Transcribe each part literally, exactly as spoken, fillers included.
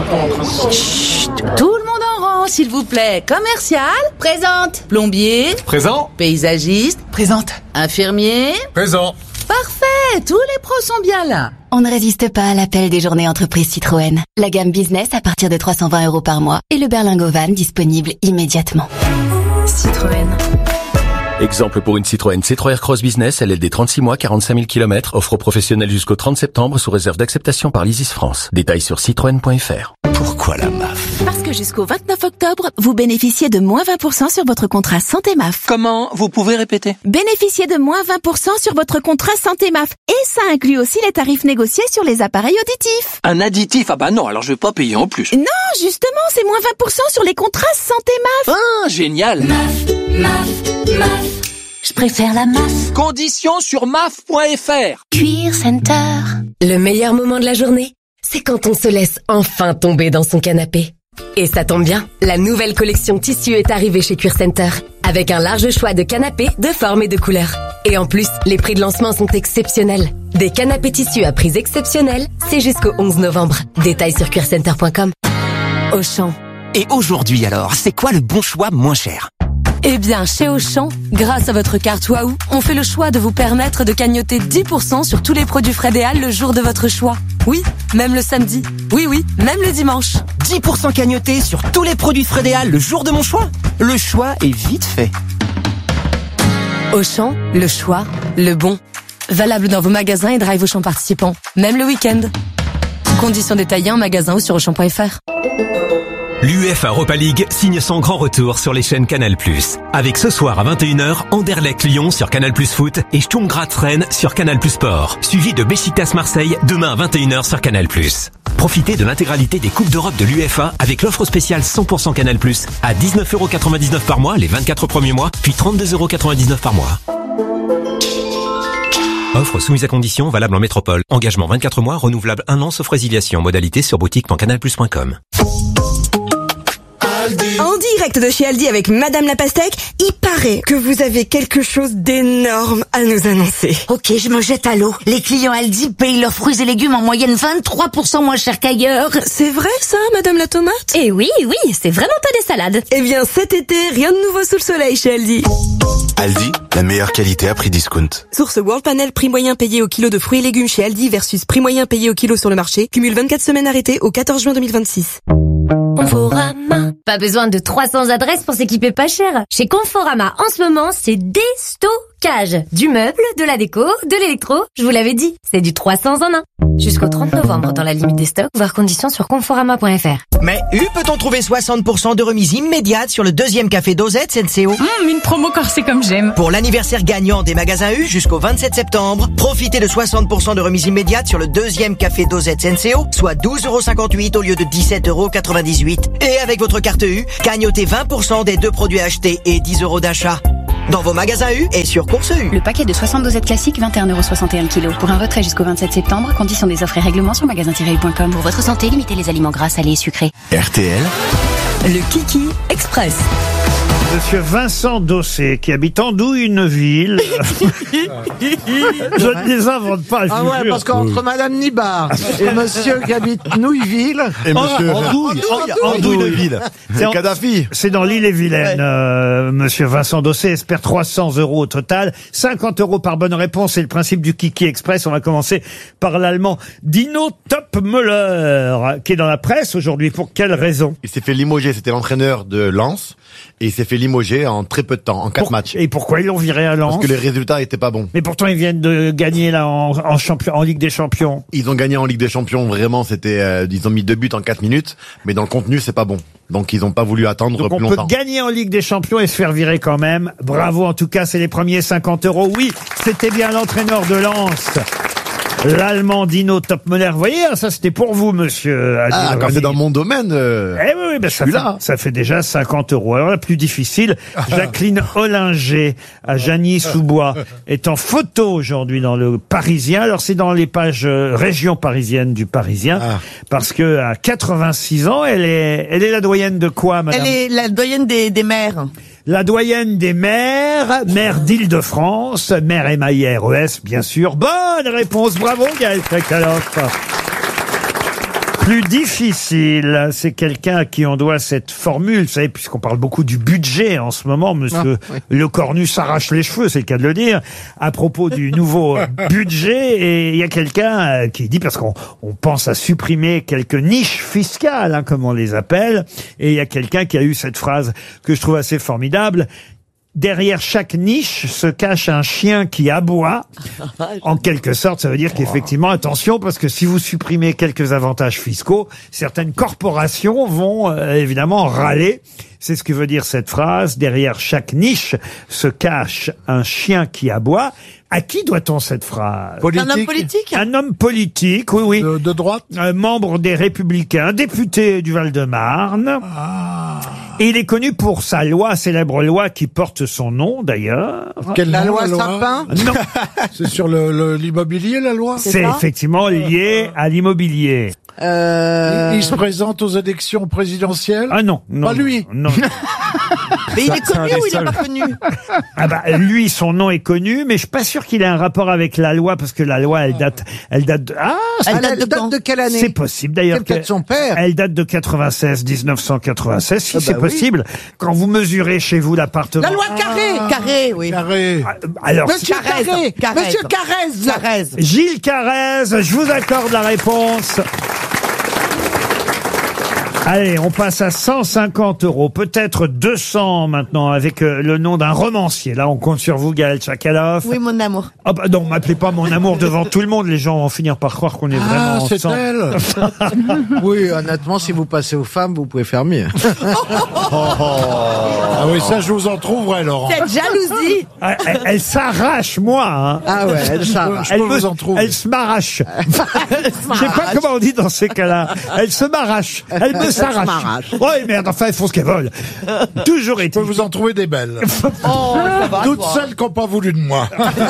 Chut, tout le monde en rang, s'il vous plaît. Commercial, présente. Plombier, présent. Paysagiste, présente. Infirmier, présent. Parfait, tous les pros sont bien là. On ne résiste pas à l'appel des journées entreprises Citroën. La gamme business à partir de trois cent vingt euros par mois et le berlingot van disponible immédiatement. Citroën. Exemple pour une Citroën C trois Aircross Business, L L D trente-six mois, quarante-cinq mille kilomètres, offre aux professionnels jusqu'au trente septembre sous réserve d'acceptation par l'Isis France. Détails sur citroën point f r. Pourquoi la M A F? Parce que jusqu'au vingt-neuf octobre, vous bénéficiez de moins vingt pour cent sur votre contrat Santé M A F. Comment? Vous pouvez répéter? Bénéficiez de moins vingt pour cent sur votre contrat Santé M A F. Et ça inclut aussi les tarifs négociés sur les appareils auditifs. Un additif? Ah bah non, alors je vais pas payer en plus. Non, justement, c'est moins vingt pour cent sur les contrats Santé M A F. Ah, génial. M A F, M A F, M A F. Je préfère la M A F. Conditions sur M A F point f r. Cuir Center. Le meilleur moment de la journée, c'est quand on se laisse enfin tomber dans son canapé. Et ça tombe bien, la nouvelle collection tissu est arrivée chez Cuir Center, avec un large choix de canapés de formes et de couleurs. Et en plus, les prix de lancement sont exceptionnels. Des canapés tissus à prix exceptionnels, c'est jusqu'au onze novembre. Détails sur cuir center point com. Auchan. Et aujourd'hui alors, c'est quoi le bon choix moins cher? Eh bien, chez Auchan, grâce à votre carte Waouh, on fait le choix de vous permettre de cagnotter dix pour cent sur tous les produits Frédéal le jour de votre choix. Oui, même le samedi. Oui, oui, même le dimanche. dix pour cent cagnotés sur tous les produits Frédéal le jour de mon choix. Le choix est vite fait. Auchan, le choix, le bon. Valable dans vos magasins et drive Auchan participants, même le week-end. Conditions détaillées en magasin ou sur auchan point f r. L'UEFA Europa League signe son grand retour sur les chaînes Canal plus. Avec ce soir à vingt et une heures, Anderlecht Lyon sur Canal plus Foot et Sturm Graz Rennes sur Canal plus Sport. Suivi de Beşiktaş Marseille demain à vingt et une heures sur Canal plus. Profitez de l'intégralité des Coupes d'Europe de l'UEFA avec l'offre spéciale cent pour cent Canal plus à dix-neuf euros quatre-vingt-dix-neuf par mois les vingt-quatre premiers mois, puis trente-deux euros quatre-vingt-dix-neuf par mois. Offre soumise à conditions, valable en métropole. Engagement vingt-quatre mois, renouvelable un an sauf résiliation. Modalité sur boutique point canal plus point com. En direct de chez Aldi avec Madame la Pastèque, il paraît que vous avez quelque chose d'énorme à nous annoncer. Ok, je me jette à l'eau. Les clients Aldi payent leurs fruits et légumes en moyenne vingt-trois pour cent moins cher qu'ailleurs. C'est vrai ça, Madame la Tomate? Eh oui, oui, c'est vraiment pas des salades. Eh bien cet été, rien de nouveau sous le soleil chez Aldi. Aldi, la meilleure qualité à prix discount. Source World Panel, prix moyen payé au kilo de fruits et légumes chez Aldi versus prix moyen payé au kilo sur le marché. Cumule vingt-quatre semaines arrêtées au quatorze juin deux mille vingt-six. Conforama. Pas besoin de trois cents adresses pour s'équiper pas cher. Chez Conforama, en ce moment, c'est déstockage. Du meuble, de la déco, de l'électro. Je vous l'avais dit, c'est du trois cents en un. Jusqu'au trente novembre dans la limite des stocks, voir conditions sur conforama point f r. Mais U, peut-on trouver soixante pour cent de remise immédiate sur le deuxième café Dosette Senseo? Mmh, une promo corsée comme j'aime. Pour l'anniversaire gagnant des magasins U jusqu'au vingt-sept septembre, profitez de soixante pour cent de remise immédiate sur le deuxième café Dosette Senseo, soit douze euros cinquante-huit au lieu de dix-sept euros quatre-vingt-dix-huit. Et avec votre carte U, gagnotez vingt pour cent des deux produits achetés et dix euros d'achat. Dans vos magasins U et sur Course U. Le paquet de soixante dosettes classiques, vingt et un euros soixante et un kilos. Pour un retrait jusqu'au vingt-sept septembre, conditions des offres et règlements sur magasin tiret u point com. Pour votre santé, limitez les aliments gras, salés et sucrés. R T L. Le Kiki Express. Monsieur Vincent Dossé, qui habite Andouille-Neuville. Je ne les invente pas, je Ah vous ouais, jure. parce qu'entre Madame Nibar et monsieur qui habite Nouilleville... Et monsieur Andouille, Andouille-Neuville. C'est Kadhafi. C'est dans l'île-et-Vilaine. Euh, monsieur Vincent Dossé espère trois cents euros au total. cinquante euros par bonne réponse. C'est le principe du Kiki Express. On va commencer par l'allemand Dino Topmöller, qui est dans la presse aujourd'hui. Pour quelle raison? Il s'est fait limoger, c'était l'entraîneur de Lens, et il s'est fait limoger en très peu de temps, en quatre Pour- matchs. Et pourquoi ils l'ont viré à Lens? Parce que les résultats étaient pas bons. Mais pourtant, ils viennent de gagner là en, en, champion, en Ligue des Champions. Ils ont gagné en Ligue des Champions, vraiment, c'était, euh, ils ont mis deux buts en quatre minutes, mais dans le contenu, c'est pas bon. Donc, ils ont pas voulu attendre Donc plus on longtemps. peut gagner en Ligue des Champions et se faire virer quand même. Bravo, en tout cas, c'est les premiers cinquante euros. Oui, c'était bien l'entraîneur de Lens. L'Allemand Dino Topmöller. Vous voyez, ça c'était pour vous, monsieur. Adil Ah, quand Rami. c'est dans mon domaine, euh, Eh oui, oui, ben ça, je suis fait, là. ça fait déjà cinquante euros. Alors la plus difficile, Jacqueline Hollinger à Jagny-sous-Bois est en photo aujourd'hui dans le Parisien. Alors c'est dans les pages euh, région parisienne du Parisien, Ah. parce que à quatre-vingt-six ans, elle est, elle est la doyenne de quoi, madame? Elle est la doyenne des, des maires. La doyenne des maires, maire d'Île-de-France, maire M A I R E S, bien sûr. Bonne réponse, bravo Gaël Tchakaloff. Plus difficile, c'est quelqu'un à qui on doit cette formule, vous savez, puisqu'on parle beaucoup du budget en ce moment, monsieur Ah, oui. Le Cornu s'arrache les cheveux, c'est le cas de le dire, à propos du nouveau budget, et il y a quelqu'un euh, qui dit, parce qu'on on pense à supprimer quelques niches fiscales, hein, comme on les appelle, et il y a quelqu'un qui a eu cette phrase que je trouve assez formidable: derrière chaque niche se cache un chien qui aboie. En quelque sorte, ça veut dire qu'effectivement, attention, parce que si vous supprimez quelques avantages fiscaux, certaines corporations vont euh, évidemment râler. C'est ce que veut dire cette phrase. Derrière chaque niche se cache un chien qui aboie. À qui doit-on cette phrase? Un homme politique? Un homme politique, oui, oui. De, de droite? Un membre des Républicains, député du Val-de-Marne. Ah. Et il est connu pour sa loi, célèbre loi qui porte son nom d'ailleurs. Quelle La nom, loi Sapin? Non, C'est sur le- le- l'immobilier, la loi? c'est effectivement lié à l'immobilier. Euh... Il se présente aux élections présidentielles? Ah non, non. Pas lui. Non. Mais il Ça, est c'est un connu des ou il est seuls. pas connu? Ah bah lui, son nom est connu, mais je suis pas sûr qu'il ait un rapport avec la loi, parce que la loi, elle date, elle date de, ah, Elle Elle date de date quand? de quelle année? c'est possible d'ailleurs. C'est peut-être que- son père. Elle date de quatre-vingt-seize, dix-neuf cent quatre-vingt-seize, si Ah c'est bah oui. possible. Quand vous mesurez chez vous l'appartement. La loi Carré, Carré, oui. Carré. Ah, alors, Monsieur Carrez, Carré, Carrez. Monsieur Carrez. Carrez. Gilles Carrez, je vous accorde la réponse. Allez, on passe à cent cinquante euros, peut-être deux cents maintenant, avec euh, le nom d'un romancier. Là, on compte sur vous, Gaël Tchakaloff. Oui, mon amour. Ah bah non, m'appelez pas mon amour devant tout le monde, les gens vont finir par croire qu'on est Ah, vraiment c'est ensemble. elle. Oui, honnêtement, si vous passez aux femmes, vous pouvez faire mieux. Ah oui, ça, je vous en trouverai, Laurent. Cette jalousie. Ah, Elle, elle s'arrache, moi. Hein. Ah ouais, elle s'arrache. Je Elle, peux me- vous en trouver. elle se m'arrache. Je sais pas comment on dit dans ces cas-là. Elle se m'arrache. Elle me s'arrache. m'arrache. Oh merde, enfin, elles font ce qu'elles veulent. Toujours Je peux est-il. vous en trouver des belles. Oh, ça va, Toutes toi. celles qui n'ont pas voulu de moi.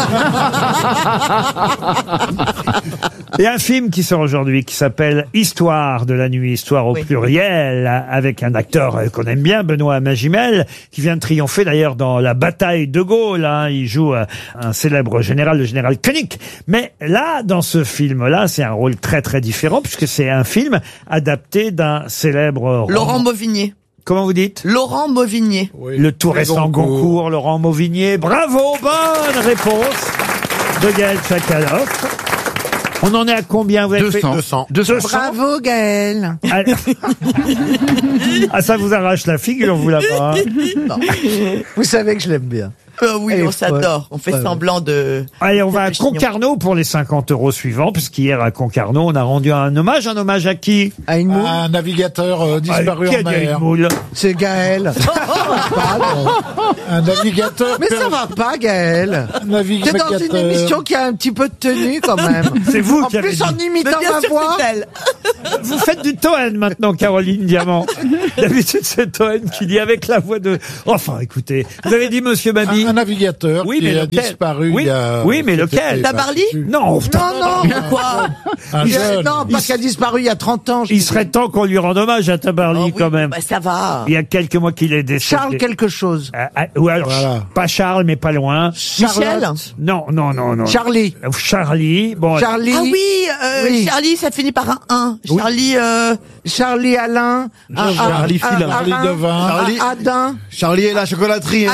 Il y a un film qui sort aujourd'hui qui s'appelle Histoire de la nuit, histoire au Oui. pluriel, avec un acteur euh, qu'on aime bien, Benoît Magimel, qui vient de triompher d'ailleurs dans la bataille de Gaulle. Hein. Il joue euh, un célèbre général, le général Koenig. Mais là, dans ce film-là, c'est un rôle très très différent, puisque c'est un film adapté d'un célèbre roman. Laurent Mauvigné. Comment vous dites? Laurent Mauvigné. Oui. Le tout récent Goncourt. Goncourt, Laurent Mauvigné. Bravo, bonne réponse de Gaël Tchakaloff. On en est à combien? Vous avez fait deux cents. deux cents. Bravo, Gaël. Ah, ah, ça vous arrache la figure, vous là-bas. hein. Vous savez que je l'aime bien. Euh, oui, Elle est on s'adore. On fait Ouais, ouais. semblant de... Allez, on va à C'est chignon. Concarneau pour les cinquante euros suivants, puisqu'hier à Concarneau, on a rendu un hommage. Un hommage à qui? À une moule. Un navigateur euh, disparu Ah, qui a en dit à une mer. moule? C'est Gaël. Pardon. Un navigateur. Mais ça va pas, Gaël. Un T'es dans une navigateur. émission qui a un petit peu de tenue, quand même. C'est vous En qui avez plus, dit. en imitant Mais bien ma sûr, voix. c'est elle. Vous faites du Toen maintenant, Caroline Diamant. D'habitude, c'est Toen qui dit avec la voix de... Enfin, écoutez, vous avez dit Monsieur Babi? Un, un navigateur Oui, qui mais a lequel? disparu Oui, il y a... oui, mais cet lequel? été, Tabarly bah, Non, Non, non. Quoi? Un Il- jeune. Non, pas qui a disparu il y a trente ans. je il dis. serait temps qu'on lui rende hommage à Tabarly, Oh, oui, quand même. Bah, ça va. Il y a quelques mois qu'il est décédé. Charles quelque chose. Ah, ah, ou alors, Voilà. pas Charles, mais pas loin. Michel? Non, non, non, non. Charlie. Euh, Charlie. Bon, Charlie. Ah oui, euh, Oui. Charlie, ça finit par un un. Oui. Charlie, euh... Charlie Alain. un- Charlie un- Filin. un- Charlie un- Devin. un- Adin. Charlie et la chocolaterie. Hein.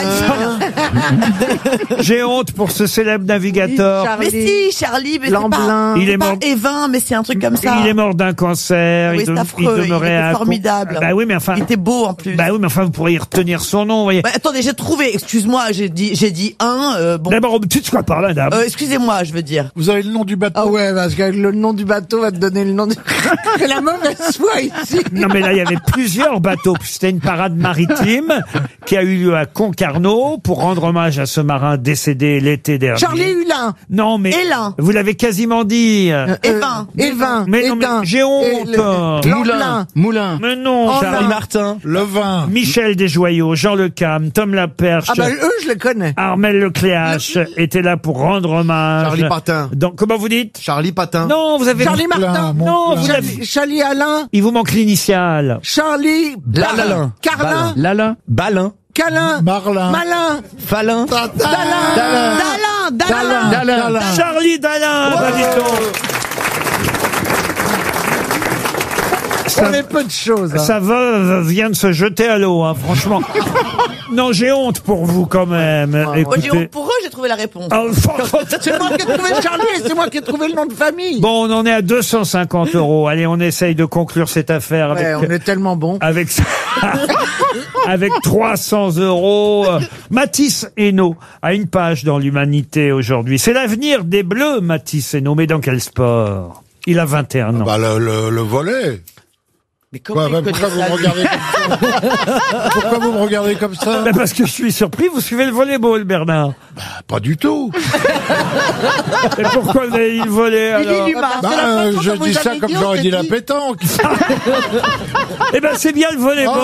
j'ai honte pour ce célèbre navigateur. Mais si, Charlie, mais c'est Lamblin. pas, Il c'est est pas mort- Evin, mais c'est un truc comme ça. Il est mort d'un cancer. Oui, il, c'est dem- affreux, il demeurait il était à Con- formidable. Bah oui, mais enfin. Il était beau en plus. Bah oui, mais enfin, vous pourriez y retenir son nom, vous voyez. Bah, attendez, j'ai trouvé, excuse-moi, j'ai dit, j'ai dit un, euh, bon. D'abord, tu te quoi par là, dame? Euh, excusez-moi, je veux dire. Vous avez le nom du bateau? Ah ouais, parce que le nom du bateau va te donner le nom du... C'est la mauvaise foi ici. Non, mais là, il y avait plusieurs bateaux. Puis C'était une parade maritime qui a eu lieu à Concarneau pour rendre hommage à ce marin décédé l'été dernier. Charlie Hulin. Non, mais. Hélin. Vous l'avez quasiment dit. Euh, Evin. Evin. Mais non, mais Edin. j'ai honte. Et le- Lamblin. Moulin. Mais non. Oh, Charlie non. Martin. Levin. Michel Desjoyaux, Jean Le Cam, Tom Laperche, Ah bah eux, je les connais. Armel Lecléache étaient là pour rendre hommage. Charlie Patin. Donc, comment vous dites? Charlie Patin. Non, vous avez... Charlie Martin. Mon Non, plein. vous Charlie, avez... Charlie Alain. Il vous manque l'initiale. Charlie. Lalin. Carlin. Lalin. Balin. Calin. Marlin. Malin. Falin. Dalin. Dalin, Dalin. Dalin. Charlie Dalin, bah, dis donc. Ça- On est peu de choses. hein. Sa veuve vient de se jeter à l'eau, hein, franchement. Non, j'ai honte pour vous quand même. Moi, j'ai Écoutez. honte pour eux, j'ai trouvé la réponse. Ah, C'est moi qui ai trouvé Charlie et c'est moi qui ai trouvé le nom de famille. Bon, on en est à deux cent cinquante euros. Allez, on essaye de conclure cette affaire avec, Ouais, on est tellement bon. avec, avec trois cents euros. Euh, Mathis Hainaut a une page dans l'Humanité aujourd'hui. C'est l'avenir des Bleus, Mathis Hainaut. Mais dans quel sport? Il a vingt et un ans. Bah, le, le, le volet. Mais comment Bah, il bah, connaît pourquoi vous ça, me lui regardez comme ça? Pourquoi vous me regardez comme ça? Bah, parce que je suis surpris, vous suivez le volleyball, Bernard. Bah, pas du tout. Et pourquoi vous avez dit le volley, alors? Lily Dumas, Bah, c'est la euh, façon je dont vous dis ça avez comme dit, j'aurais on dit s'est la dit. pétanque. Eh ben, c'est bien le volleyball.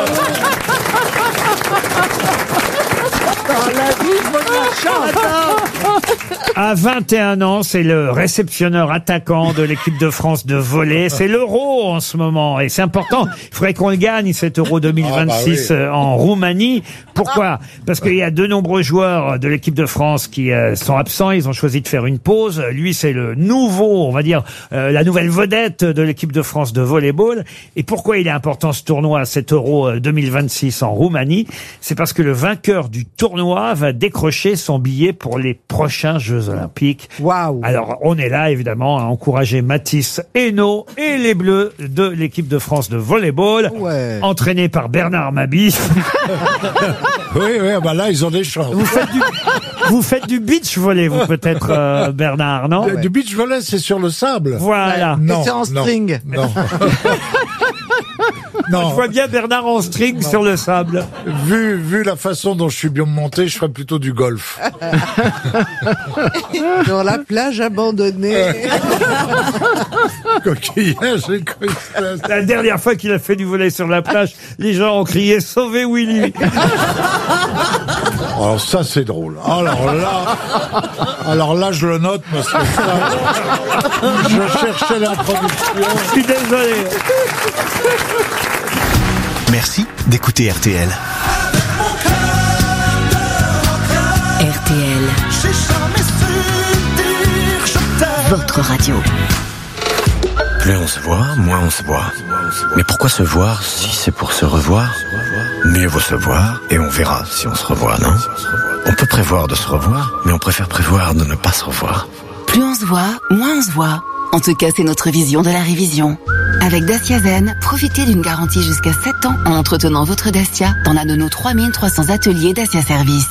Dans la vie, faut de la chance. À vingt et un ans, c'est le réceptionneur attaquant de l'équipe de France de volley. C'est l'Euro en ce moment et c'est important. Il faudrait qu'on le gagne, cet Euro deux mille vingt-six Ah, bah oui. euh, en Roumanie. Pourquoi? Parce qu'il y a de nombreux joueurs de l'équipe de France qui euh, sont absents. Ils ont choisi de faire une pause. Lui, c'est le nouveau, on va dire, euh, la nouvelle vedette de l'équipe de France de volleyball. Et pourquoi il est important ce tournoi, cet Euro euh, deux mille vingt-six en Roumanie? C'est parce que le vainqueur du tournoi va décrocher son billet pour les prochains Jeux Olympiques. Waouh. Alors, on est là, évidemment, à encourager Mathis Hainaut et les Bleus de l'équipe de France de volleyball, Ouais. entraînés par Bernard Mabie. Oui, oui, bah là, ils ont des chances. Vous faites du, vous faites du beach volley, vous, peut-être, euh, Bernard, non? Le- Du beach volley, c'est sur le sable. Voilà. Non, c'est en non, string. Non. Je non. vois bien Bernard en string sur le sable. Vu, vu la façon dont je suis bien monté, je ferais plutôt du golf. Sur la plage abandonnée. Coquillage et coquillage. La dernière fois qu'il a fait du volley sur la plage, les gens ont crié « Sauvez Willy !» Alors ça, c'est drôle. Alors là, alors là, je le note parce que ça, je cherchais l'introduction. Je suis désolé. Merci d'écouter R T L. R T L, votre radio. Plus on se voit, moins on se voit. Mais pourquoi se voir si c'est pour se revoir? Mieux vaut se voir et on verra si on se revoit, non? On peut prévoir de se revoir, mais on préfère prévoir de ne pas se revoir. Plus on se voit, moins on se voit. En tout cas, c'est notre vision de la révision. Avec Dacia Zen, profitez d'une garantie jusqu'à sept ans en entretenant votre Dacia dans l'un de nos trois mille trois cents ateliers Dacia Service.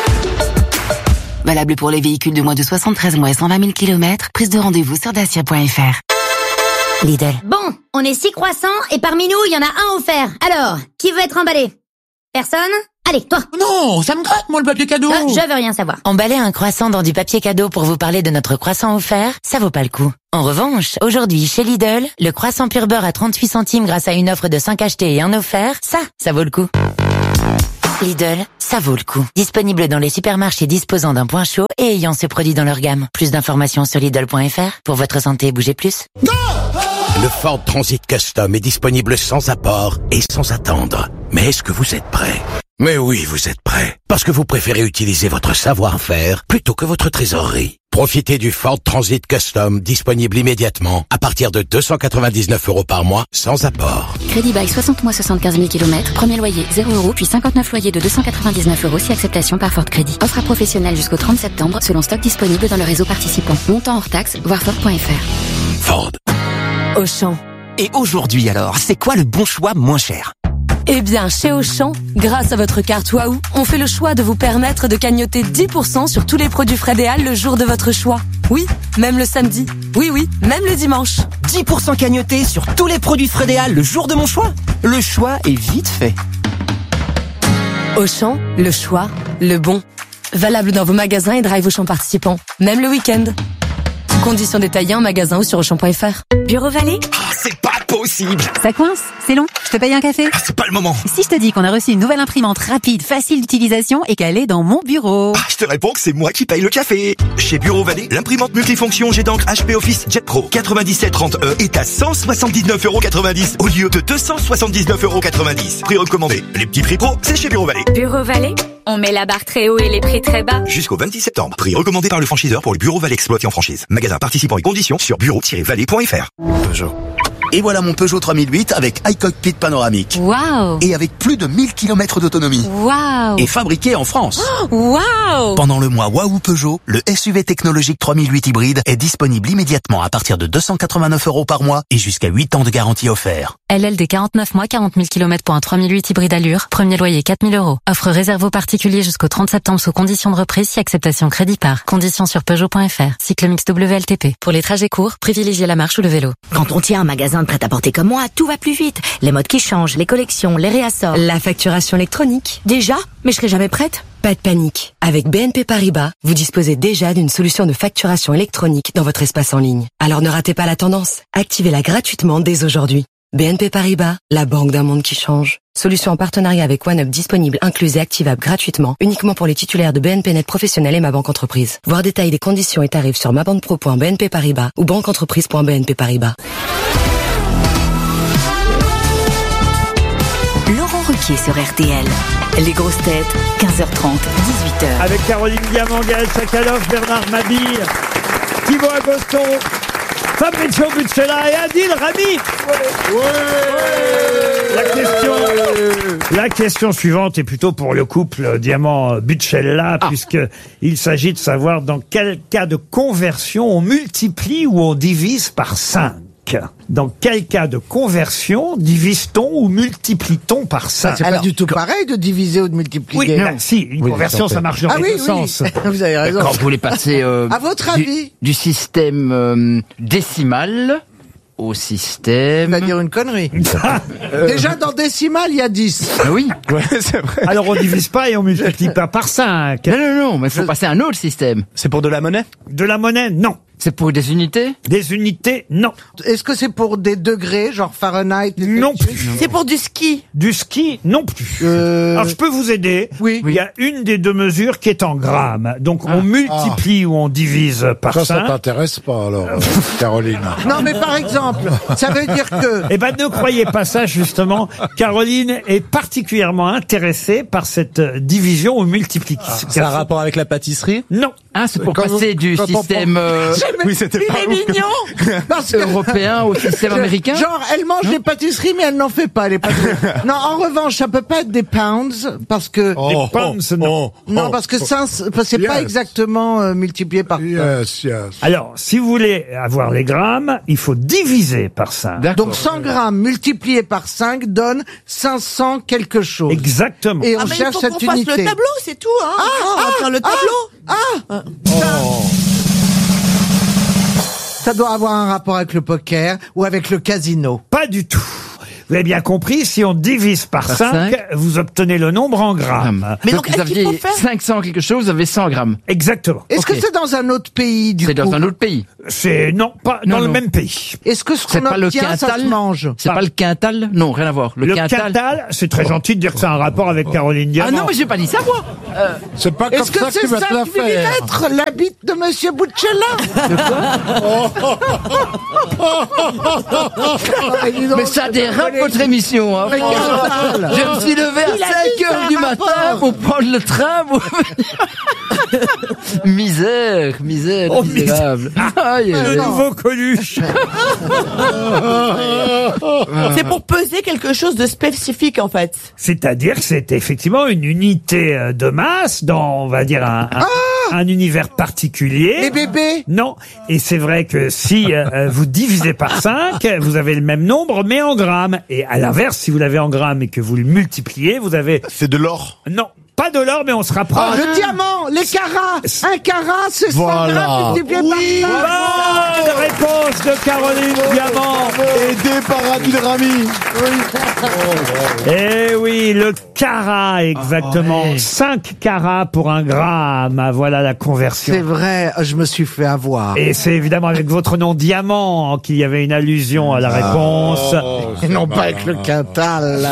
Valable pour les véhicules de moins de soixante-treize mois et cent vingt mille kilomètres. Prise de rendez-vous sur dacia point f r. Lidl. Bon, on est six croissants et parmi nous, il y en a un offert. Alors, qui veut être emballé? Personne? Allez, toi. Non, ça me gratte, moi, le papier cadeau. Ah, je veux rien savoir. Emballer un croissant dans du papier cadeau pour vous parler de notre croissant offert, ça vaut pas le coup. En revanche, aujourd'hui, chez Lidl, le croissant pur beurre à trente-huit centimes grâce à une offre de cinq achetés et un offert, ça, ça vaut le coup. Lidl, ça vaut le coup. Disponible dans les supermarchés disposant d'un point chaud et ayant ce produit dans leur gamme. Plus d'informations sur Lidl point f r. Pour votre santé, bougez plus. Le Ford Transit Custom est disponible sans apport et sans attendre. Mais est-ce que vous êtes prêt? Mais oui, vous êtes prêt. Parce que vous préférez utiliser votre savoir-faire plutôt que votre trésorerie. Profitez du Ford Transit Custom disponible immédiatement à partir de deux cent quatre-vingt-dix-neuf euros par mois sans apport. Crédit bail soixante mois soixante-quinze mille kilomètres. Premier loyer zéro euros puis cinquante-neuf loyers de deux cent quatre-vingt-dix-neuf euros si acceptation par Ford Crédit. Offre à professionnels jusqu'au trente septembre selon stock disponible dans le réseau participant. Montant hors taxe, voir Ford point f r. Ford. Auchan. Et aujourd'hui alors, c'est quoi le bon choix moins cher? Eh bien, chez Auchan, grâce à votre carte Waouh, on fait le choix de vous permettre de cagnoter dix pour cent sur tous les produits Frédéal le jour de votre choix. Oui, même le samedi. Oui, oui, même le dimanche. dix pour cent cagnotés sur tous les produits Frédéal le jour de mon choix. Le choix est vite fait. Auchan, le choix, le bon. Valable dans vos magasins et drive Auchan participants. Même le week-end. Conditions détaillées en magasin ou sur auchan point f r. Bureau Vallée? Ah, c'est pas possible. Ça coince? C'est long? Je te paye un café? Ah, c'est pas le moment. Si je te dis qu'on a reçu une nouvelle imprimante rapide, facile d'utilisation et qu'elle est dans mon bureau? Ah, je te réponds que c'est moi qui paye le café. Chez Bureau Vallée, l'imprimante multifonction jet d'encre H P Office Jet Pro quatre-vingt-dix-sept trente E est à cent soixante-dix-neuf euros quatre-vingt-dix au lieu de deux cent soixante-dix-neuf euros quatre-vingt-dix. Prix recommandé. Les petits prix pro, c'est chez Bureau Vallée. Bureau Vallée? On met la barre très haut et les prix très bas. Jusqu'au vingt-six septembre. Prix recommandé par le franchiseur pour le Bureau Vallée exploité en franchise. Magasin participant et conditions sur bureau tiret vallée point f r. Peugeot. Et voilà mon Peugeot trois mille huit avec iCockpit panoramique. Waouh. Et avec plus de mille kilomètres d'autonomie. Waouh. Et fabriqué en France. Oh, waouh. Pendant le mois Waouh Peugeot, le S U V technologique trois mille huit hybride est disponible immédiatement à partir de deux cent quatre-vingt-neuf euros par mois et jusqu'à huit ans de garantie offert. L L D quarante-neuf mois, quarante mille kilomètres pour un trois mille huit hybride allure. Premier loyer quatre mille euros. Offre réservée aux particuliers jusqu'au trente septembre sous condition de reprise si acceptation crédit par. Conditions sur Peugeot point F R. Cycle mix W L T P. Pour les trajets courts, privilégiez la marche ou le vélo. Quand on tient un magasin de prêt-à-porter comme moi, tout va plus vite. Les modes qui changent, les collections, les réassorts. La facturation électronique. Déjà? Mais je serai jamais prête. Pas de panique. Avec B N P Paribas, vous disposez déjà d'une solution de facturation électronique dans votre espace en ligne. Alors ne ratez pas la tendance. Activez-la gratuitement dès aujourd'hui. B N P Paribas, la banque d'un monde qui change. Solution en partenariat avec OneUp disponible, incluse et activable gratuitement, uniquement pour les titulaires de B N P Net Professionnel et Ma Banque Entreprise. Voir détail des conditions et tarifs sur mabanquepro point b n p paribas ou banqueentreprise point b n p paribas. Laurent Ruquier sur R T L. Les grosses têtes, quinze heures trente, dix-huit heures. Avec Caroline Diamant, Gaël Sakaloff, Bernard Mabille, Thibaut Agoston, Fabrizio Buccella et Adil Rami. Ouais. Ouais. La question, la question suivante est plutôt pour le couple Diamant-Buccella, ah. puisqu'il s'agit de savoir dans quel cas de conversion on multiplie ou on divise par cinq. Dans quel cas de conversion divise-t-on ou multiplie-t-on par cinq? C'est pas du tout pareil de diviser ou de multiplier. Oui, non, si, une oui, conversion, ça marche dans ah, les oui, deux oui. sens. Vous avez raison. Quand vous voulez passer euh, à votre du, avis du système euh, décimal au système... C'est-à-dire une connerie. euh... Déjà, dans décimal, il y a dix. Oui. Ouais, c'est vrai. Alors, on divise pas et on multiplie pas par cinq. Non, non, non, mais il faut passer à un autre système. C'est pour de la monnaie? De la monnaie, non. C'est pour des unités? Des unités, non. Est-ce que c'est pour des degrés, genre Fahrenheit? Non plus. C'est pour du ski? Du ski, non plus. Euh... Alors, je peux vous aider. Oui. Il y a une des deux mesures qui est en grammes. Donc, ah. on multiplie ah. ou on divise par ça, cinq. Ça t'intéresse pas, alors, Caroline? Non, mais par exemple, ça veut dire que... Eh ben, ne croyez pas ça, justement. Caroline est particulièrement intéressée par cette division ou multiplication. Ah, c'est un rapport avec la pâtisserie? Non. Ah, c'est pour quand passer on, du système... Euh... Oui, c'était il pas est mignon parce que... européen au système américain. Genre, elle mange des pâtisseries, mais elle n'en fait pas, les pâtisseries. Non, en revanche, ça peut pas être des pounds, parce que... Oh, des pounds, non. Oh, non, parce que ça, c'est yes. pas exactement euh, multiplié par yes, yes. Alors, si vous voulez avoir les grammes, il faut diviser par cinq. Donc, cent grammes multiplié par cinq donne cinq cents quelque chose. Exactement. Et on ah, mais cherche il faut cette qu'on unité. fasse le tableau, c'est tout, hein. Ah, on va ah, faire le tableau. Ah, ah, oh. Ça doit avoir un rapport avec le poker ou avec le casino. Pas du tout. Vous avez bien compris, si on divise par, par cinq, vous obtenez le nombre en grammes. Mais donc, donc vous aviez cinq cents quelque chose, vous avez cent grammes. Exactement. Est-ce okay. que c'est dans un autre pays, du coup? C'est dans un autre pays. C'est, non, pas non, dans non. le même pays. Est-ce que ce qu'on obtient, ça se mange? C'est pas le quintal? Non, rien à voir. Le, le quintal, quintal c'est très gentil de dire que c'est un rapport avec Caroline Diamant. Ah non, mais j'ai pas dit ça, moi. Euh, c'est pas comme ça que tu vas te la faire. Est-ce que c'est ça qui va être la bite de Monsieur Buccella? Mais ça dérape votre émission, hein. Je me suis levé à cinq heures du matin pour prendre le train. Pour... misère, misère, oh, misérable. Aïe, le nouveau Coluche. C'est pour peser quelque chose de spécifique, en fait. C'est-à-dire que c'est effectivement une unité de masse dans, on va dire, un, un, ah un univers particulier. Les bébés? Non. Et c'est vrai que si euh, vous divisez par cinq, vous avez le même nombre, mais en grammes. Et à l'inverse, si vous l'avez en grammes et que vous le multipliez, vous avez... C'est de l'or? Non. Pas de l'or, mais on se rapproche. Oh, le diamant, les carats. Un carat, c'est cent grammes multiplié oui, par cinq. Bonne réponse de Caroline oh, Diamant. Aidé par Adil Rami. Oui. Eh oui, le carat, exactement. Oh, ouais. cinq carats pour un gramme. Voilà la conversion. C'est vrai, je me suis fait avoir. Et c'est évidemment avec votre nom Diamant qu'il y avait une allusion à la réponse. Oh, et non pas avec le quintal.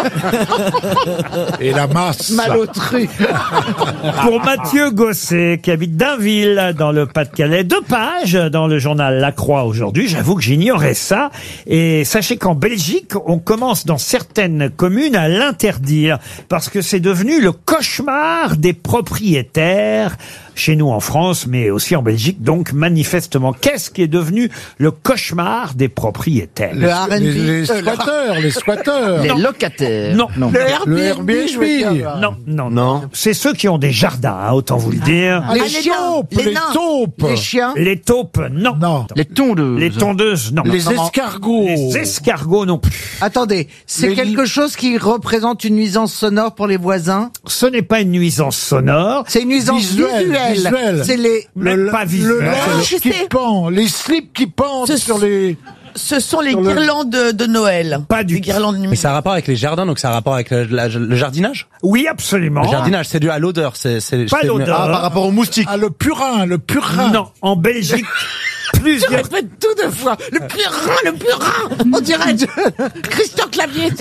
Et la masse. Malotru. Pour Mathieu Gosset, qui habite Dainville, dans le Pas-de-Calais. Deux pages dans le journal La Croix aujourd'hui. J'avoue que j'ignorais ça. Et sachez qu'en Belgique, on commence dans certaines communes à l'interdire parce que c'est devenu le cauchemar des propriétaires. chez nous en France, mais aussi en Belgique, donc manifestement. Qu'est-ce qui est devenu le cauchemar des propriétaires? Le R and B. Les, les squatteurs, les squatteurs. Les Non. locataires. Non, non. Le Airbnb, Le Airbnb, je veux dire. Non, non, non. C'est ceux qui ont des jardins, hein, autant vous le dire. Ah, les Ah, les taupes, nains, les, les nains, taupes. les chiens. Les taupes, non. Non. Les tondeuses. Les tondeuses, non. Les Comment- escargots. Les escargots non plus. Attendez, c'est Les quelque chose qui représente une nuisance sonore pour les voisins? Ce n'est pas une nuisance sonore. C'est une nuisance Visuel, visuelle. visuel. C'est les... Même Le- pas Le visuel. linge je qui sais. pend, les slips qui pendent Ce sur sont- les... Ce sont les Sur le- guirlandes de, de Noël. Pas du Les tout. guirlandes Mais numériques. ça a un rapport avec les jardins, donc ça a un rapport avec le, la- le jardinage. Oui, absolument. Le jardinage, c'est dû à l'odeur. C'est, c'est, Pas c'est- l'odeur. Ah, par rapport aux moustiques. Ah, le purin, le purin. Non, en Belgique, Je plusieurs... répète tout deux fois. Le purin, le purin. On dirait Christian Clavier.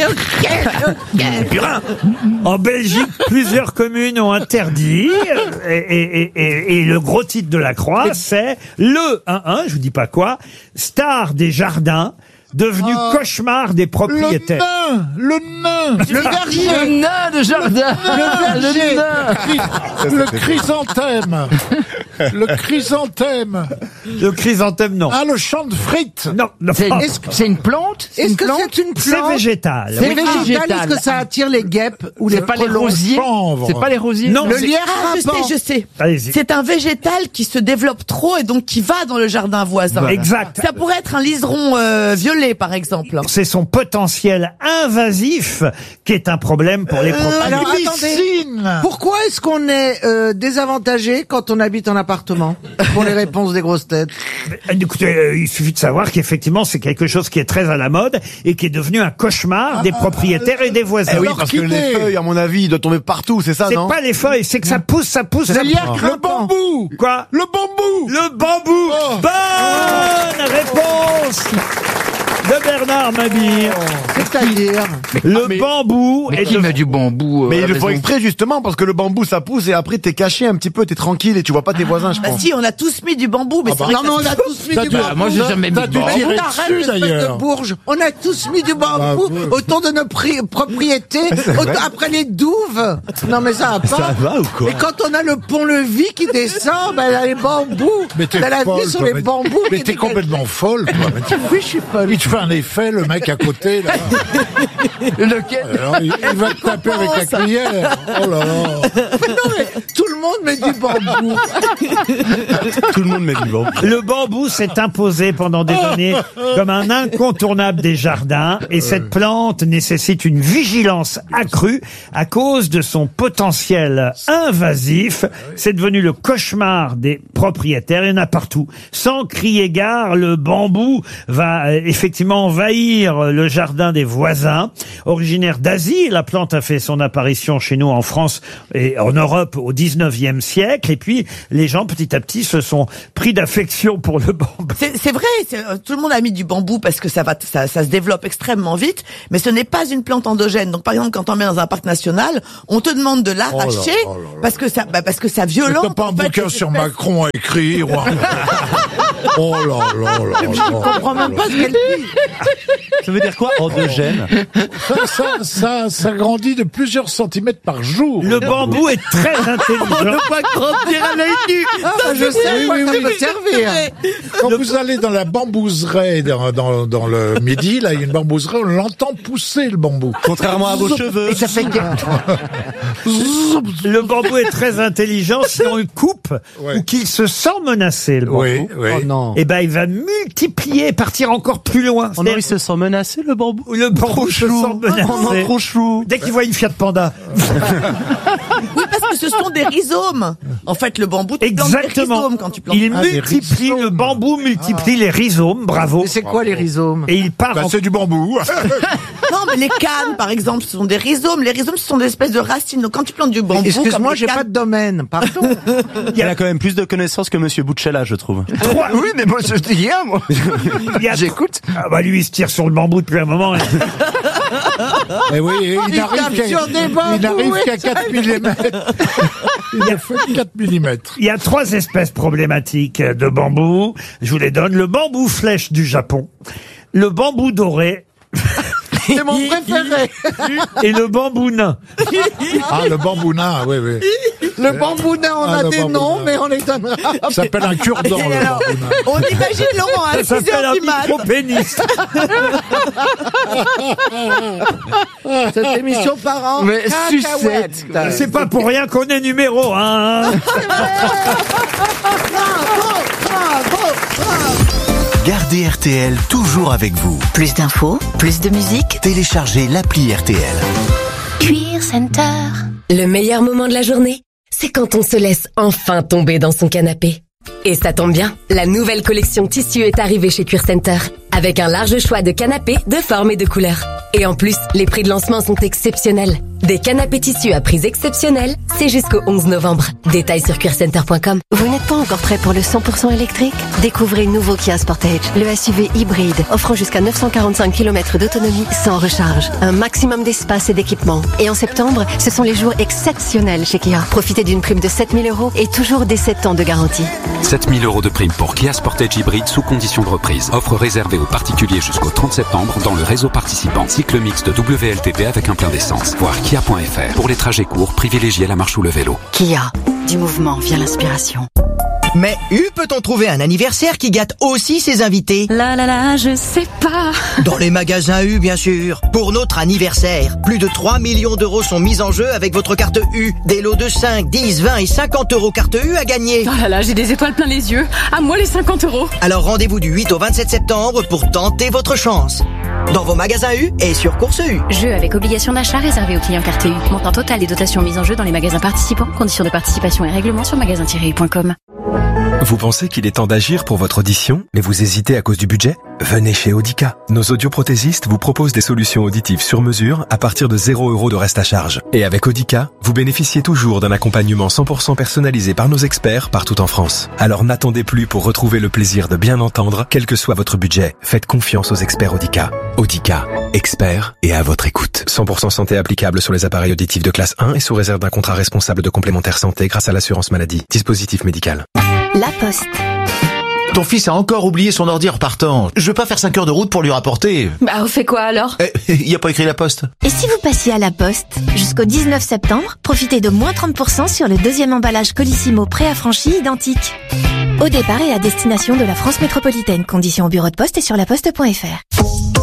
Purin. En Belgique, plusieurs communes ont interdit, et, et- et- et- et le gros titre de la croix, c'est le un un, je vous dis pas quoi, star des jardins, devenu Ah. cauchemar des Le propriétaires. nain, le nain. Le verger. Le nain de jardin. Le verger. nain. Le chrysanthème. Le chrysanthème. Le chrysanthème, non. Ah, le champ de frites. Non, non. C'est, Ah, est-ce que c'est une plante? Est-ce une que plante c'est une c'est plante? végétal. C'est Oui. végétal. végétal. Est-ce que ça attire les guêpes ou les C'est pas les frelons? rosiers? chanvre. C'est pas les rosiers? Non, Le c'est- lierre Ah, je rampant. sais, je sais. Allez-y. C'est un végétal qui se développe trop et donc qui va dans le jardin voisin. Exact. Ça pourrait être un liseron euh, violet, par exemple. C'est son potentiel invasif qui est un problème pour les propriétaires. Alors attendez, pourquoi est-ce qu'on est euh, désavantagé quand on habite en appartement? Pour les réponses des grosses têtes. Écoutez, euh, il suffit de savoir qu'effectivement, c'est quelque chose qui est très à la mode et qui est devenu un cauchemar des propriétaires et des voisins. Eh oui, parce que les feuilles, à mon avis, ils doivent tomber partout, c'est ça, C'est non? pas les feuilles, c'est que ça pousse, ça pousse, ça Le lierre pousse. grimpant. Bambou. Quoi? Le bambou. Le bambou. Bonne réponse de Bernard Mabille. C'est-à-dire Le bambou Mais est qui de- met du bambou euh, Mais à ils la le font maison? exprès, justement, parce que le bambou, ça pousse et après, t'es caché un petit peu, t'es tranquille et tu vois pas tes voisins, je Bah pense. si, on a tous mis du bambou, mais Ah c'est bah, vrai non, que mais on ça a se tous mis T'as du dû- bambou. Ah, moi, j'ai jamais mis T'as de dû bambou. tirer Arrête, dessus, espèce de d'ailleurs. bourge. On a tous mis du bambou Bah, autour de nos pri- propriétés, vrai. auto- après les douves. Non mais ça va pas. Ça va ou quoi? Et quand on a le pont-levis qui descend, ben là, les bambous. Mais t'es T'as la folle, vue sur toi, les mais- bambous. Mais qui t'es dégagent. complètement folle, toi. Mais tu- Oui, je suis folle. Il te fait un effet, le mec à côté, là. Lequel? Alors, il, il va te taper avec la cuillère. Oh là là. Mais non, mais tout le monde met du bambou. Tout le monde met du bambou. Le bambou s'est imposé pendant des années comme un incontournable des jardins et cette plante nécessite une vigilance accrue à cause de son potentiel invasif. C'est devenu le cauchemar des propriétaires. Il y en a partout. Sans crier gare, le bambou va euh, effectivement envahir le jardin des voisins. Originaire d'Asie, la plante a fait son apparition chez nous en France et en Europe au dix-neuvième siècle. Et puis, les gens, petit à petit, se sont pris d'affection pour le bambou. C'est c'est vrai, c'est- euh, tout le monde a mis du bambou parce que ça va, ça, ça se développe extrêmement vite, mais ce n'est pas une plante endogène. Donc par exemple, quand on met dans un parc national, on te demande de l'arracher Oh là là là. parce que ça, bah, parce que ça Mais violente. t'as pas un en fait, bouquin les sur espèces. Macron à écrire. ou un- Oh là là là là. Je comprends même pas ce qu'elle dit. Ça veut dire quoi, endogène? Ça, ça, ça, ça grandit de plusieurs centimètres par jour. Le bambou est très intelligent. Pas grandir à l'œil nu. Ah, bah, je sais à Oui, quoi oui, ça oui. peut servir. Quand vous allez dans la bambouserie dans, dans, dans le midi, là, il y a une bambouserie, on l'entend pousser le bambou. Contrairement à vos cheveux. Et ça fait que... Le bambou est très intelligent. Si on le coupe Ouais. ou qu'il se sent menacé, le bambou, Oui, oui. Oh non. eh ben, il va multiplier, partir encore plus loin. Oh non, il se sent menacé, le bambou. Le bambou se sent menacé. Oh non, trop chou. Dès qu'il voit une Fiat Panda. Oui, parce que ce sont des rhizomes. En fait, le bambou, tu plantes des Exactement. rhizomes quand tu plantes. Il Ah, des multiplie, rhizomes. le bambou multiplie les rhizomes. Bravo. Mais c'est quoi les rhizomes? Et il part Bah, en... c'est du bambou. Non, mais les cannes, par exemple, ce sont des rhizomes. Les rhizomes, ce sont des espèces de racines. Donc quand tu plantes du bambou, Excuse-moi, comme j'ai les pas cannes- de domaine, pardon. Il a quand même plus de connaissances que Monsieur Bouchella, je trouve. trois. Oui, mais moi, je dis rien, moi. Il y a- J'écoute. Ah bah lui, il se tire sur le bambou depuis un moment. Et oui, et il Il n'arrive tape qu'à sur des il bambous, n'arrive oui, qu'à quatre millimètres. Il a fait quatre millimètres. Il y a trois espèces problématiques de bambou. Je vous les donne. Le bambou flèche du Japon, le bambou doré C'est mon préféré. et le bambou nain. Ah, le bambou nain, oui, oui. Le bambouna, on Ah, a le des bambouna. noms, mais on les donnera. Ça s'appelle un cure-dent, Et le alors, bambouna. on imagine Laurent à Ça six s'appelle heures un du mat. micro-pénis. Cette émission par an. Mais cacahuète. sucette. C'est pas pour rien qu'on est numéro un. hein. Bravo, bravo, bravo. Gardez R T L toujours avec vous. Plus d'infos, plus de musique. Téléchargez l'appli R T L. Cuir Center. Le meilleur moment de la journée, c'est quand on se laisse enfin tomber dans son canapé. Et ça tombe bien, la nouvelle collection tissu est arrivée chez Cuir Center, avec un large choix de canapés de formes et de couleurs. Et en plus, les prix de lancement sont exceptionnels. Des canapés tissus à prix exceptionnels, c'est jusqu'au onze novembre. Détails sur cuir center point com. Vous n'êtes pas encore prêt pour le cent pour cent électrique? Découvrez le nouveau Kia Sportage, le S U V hybride, offrant jusqu'à neuf cent quarante-cinq kilomètres d'autonomie sans recharge. Un maximum d'espace et d'équipement. Et en septembre, ce sont les jours exceptionnels chez Kia. Profitez d'une prime de sept mille euros et toujours des sept ans de garantie. sept mille euros de prime pour Kia Sportage hybride sous condition de reprise. Offre réservée aux particuliers jusqu'au trente septembre dans le réseau participant. Cycle mixte W L T P avec un plein d'essence. Voir kia point f r. Pour les trajets courts, privilégiez la marche ou le vélo. Kia, du mouvement vient l'inspiration. Mais U peut-on trouver un anniversaire qui gâte aussi ses invités? Là là là, je sais pas. Dans les magasins U, bien sûr. Pour notre anniversaire, plus de trois millions d'euros sont mis en jeu avec votre carte U. Des lots de cinq, dix, vingt et cinquante euros carte U à gagner. Oh là là, j'ai des étoiles plein les yeux. À moi les cinquante euros. Alors rendez-vous du huit au vingt-sept septembre pour tenter votre chance. Dans vos magasins U et sur Course U. Jeu avec obligation d'achat réservé aux clients carte U. Montant total des dotations mises en jeu dans les magasins participants. Conditions de participation et règlements sur magasin tiret u point com. Vous pensez qu'il est temps d'agir pour votre audition, mais vous hésitez à cause du budget? Venez chez Audica. Nos audioprothésistes vous proposent des solutions auditives sur mesure à partir de zéro euros de reste à charge. Et avec Audica, vous bénéficiez toujours d'un accompagnement cent pour cent personnalisé par nos experts partout en France. Alors n'attendez plus pour retrouver le plaisir de bien entendre, quel que soit votre budget. Faites confiance aux experts Audica. Audica, experts et à votre écoute. cent pour cent santé applicable sur les appareils auditifs de classe un et sous réserve d'un contrat responsable de complémentaire santé grâce à l'assurance maladie. Dispositif médical. La Poste. Ton fils a encore oublié son ordi en repartant. Je veux pas faire cinq heures de route pour lui rapporter. Bah, on fait quoi alors? Eh, il y a pas écrit la poste. Et si vous passiez à la Poste? Jusqu'au dix-neuf septembre, profitez de moins trente pour cent sur le deuxième emballage Colissimo préaffranchi identique. Au départ et à destination de la France métropolitaine. Conditions au bureau de poste et sur laposte point f r.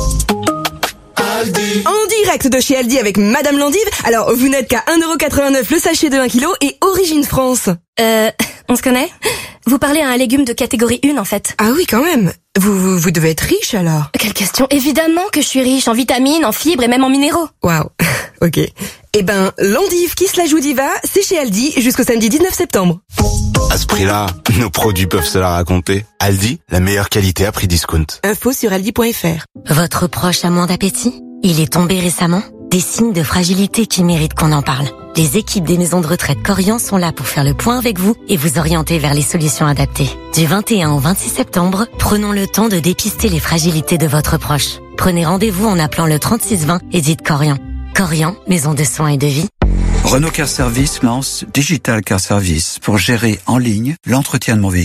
En direct de chez Aldi avec Madame Landive. Alors, vous n'êtes qu'à un euro quatre-vingt-neuf le sachet de un kilo et origine France. Euh, on se connaît? Vous parlez à un légume de catégorie un en fait. Ah oui, quand même. Vous, vous, vous devez être riche alors. Quelle question? Évidemment que je suis riche en vitamines, en fibres et même en minéraux. Waouh. Ok. Eh ben, l'endive qui se la joue diva, c'est chez Aldi jusqu'au samedi dix-neuf septembre. À ce prix-là, nos produits peuvent se la raconter. Aldi, la meilleure qualité à prix discount. Info sur aldi point f r. Votre proche a moins d'appétit? Il est tombé récemment? Des signes de fragilité qui méritent qu'on en parle. Les équipes des maisons de retraite Corian sont là pour faire le point avec vous et vous orienter vers les solutions adaptées. Du vingt et un au vingt-six septembre, prenons le temps de dépister les fragilités de votre proche. Prenez rendez-vous en appelant le trente-six vingt et dites Corian. Corian, maison de soins et de vie. Renault Car Service lance Digital Car Service pour gérer en ligne l'entretien de mon véhicule.